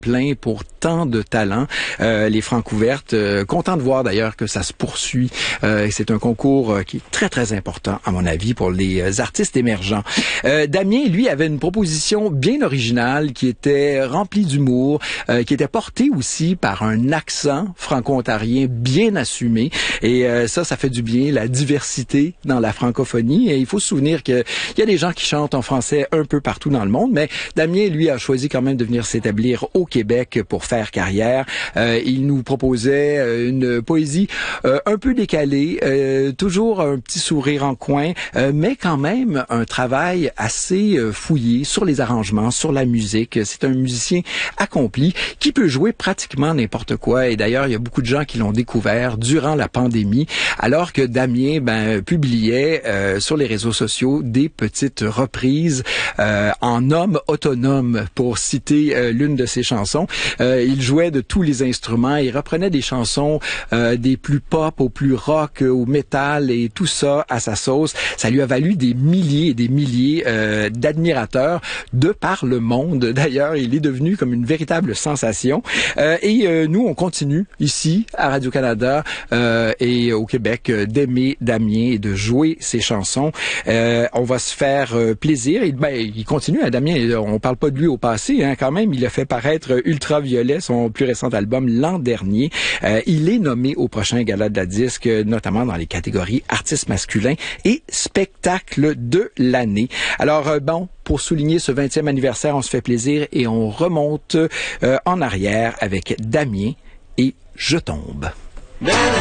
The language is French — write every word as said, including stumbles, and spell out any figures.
plein pour tant de talents. Euh, les Francouvertes, euh, content de voir d'ailleurs que ça se poursuit. Euh, c'est un concours euh, qui est très, très important, à mon avis, pour les euh, artistes émergents. Euh, Damien, lui, avait une proposition bien originale qui était remplie d'humour, euh, qui était portée aussi par un accent franco-ontarien bien assumé. Et euh, ça, ça fait du bien, la diversité dans la francophonie. Et il faut se souvenir qu'il y a des gens qui chantent en français un peu partout dans le monde, mais Damien, lui, a choisi quand même de venir s'établir au Québec pour faire carrière. Euh, il nous proposait euh, une poésie euh, un peu décalée, euh, toujours un petit sourire en coin, euh, mais quand même un travail assez euh, fouillé sur les arrangements, sur la musique. C'est un musicien accompli qui peut jouer pratiquement n'importe quoi. Et d'ailleurs, il y a beaucoup de gens qui l'ont découvert durant la pandémie, alors que Damien ben, publiait euh, sur les réseaux sociaux des petites reprises euh, en homme autonome, pour citer euh, l'une de ses chansons. Euh, il jouait de tous les instruments, il reprenait des chansons euh, des plus pop au plus rock, au métal et tout ça à sa sauce. Ça lui a valu des milliers et des milliers euh, d'admirateurs de par le monde. D'ailleurs, il est devenu comme une véritable sensation. Euh, et euh, nous, on continue ici à Radio-Canada euh, et au Québec euh, d'aimer Damien et de jouer ses chansons. Euh, on va se faire euh, plaisir. Et, ben, il continue, hein, Damien. On parle pas de lui au passé, hein, quand même. Il a fait paraître Ultraviolet, son plus récent album, l'an dernier. Euh, il est nommé au prochain Gala de la disque, notamment dans les catégories artistes masculins et spectacle de l'année. Alors, euh, bon, pour souligner ce vingtième anniversaire, on se fait plaisir et on remonte euh, en arrière avec Damien et Je tombe.